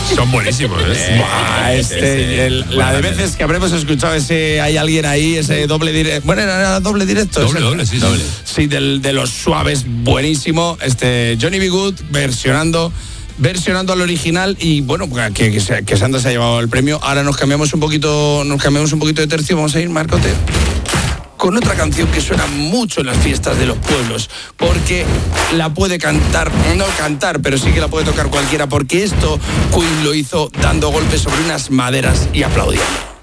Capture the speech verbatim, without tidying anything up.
Son buenísimos, ¿eh? Buah, este, el, la de veces que habremos escuchado ese, hay alguien ahí, ese doble directo. Bueno, era doble directo. Doble, ese, doble, sí, doble. sí. Sí, del, de los suaves, buenísimo. Este, Johnny B. Good versionando. versionando al original y bueno, que, que, que Sandra se ha llevado el premio. Ahora nos cambiamos un poquito, nos cambiamos un poquito de tercio. Vamos a ir, Marcote, con otra canción que suena mucho en las fiestas de los pueblos, porque la puede cantar, no cantar, pero sí que la puede tocar cualquiera, porque esto Queen lo hizo dando golpes sobre unas maderas y aplaudiendo.